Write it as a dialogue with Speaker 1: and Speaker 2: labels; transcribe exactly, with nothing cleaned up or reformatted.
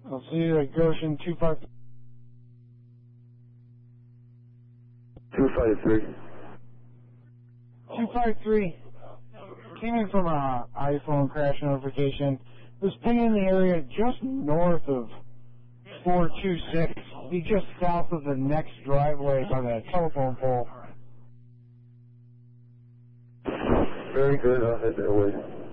Speaker 1: I'll see you at Goshen two five.
Speaker 2: two five three.
Speaker 1: two five three. Came in from a iPhone crash notification. Was pinging in the area just north of four two six. Be just south of the next driveway by the telephone pole.
Speaker 2: Very good. I'll head that way.